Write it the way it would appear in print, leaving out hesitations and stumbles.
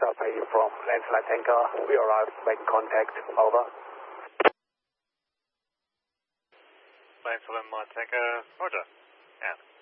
Alpha here from Lancelot Tanker. We arrived, making contact. Over. Lancelot Tanker, roger. Out.